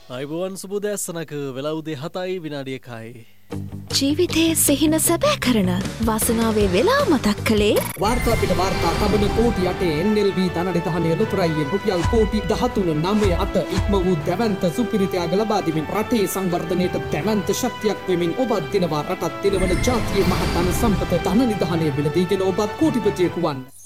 අයිබෝවන් සුබෝදෑසනක වෙලා උදේ 7යි විනාඩි 1යි. ජීවිතයේ සිහින සැබෑ කරන වාසනාවේ වෙලා මතක් කළේ වාර්තා පිට වාර්තා තබන කෝටි 8 NLB ධනනිධානයේ ලොතරැයියෙන් රුපියල් කෝටි 13.98 ඉක්ම වූ දැවැන්ත සුපිරිතයාග ලබා දෙමින් රටේ සංවර්ධනයට දැවැන්ත ශක්තියක් වෙමින් ඔබත් දිනවා රටත් දිනවන ජාතියේ මහත් ධන සම්පත ධනනිධානයේ මිලදීගෙන ඔබත් කෝටිපතියෙකු වන්.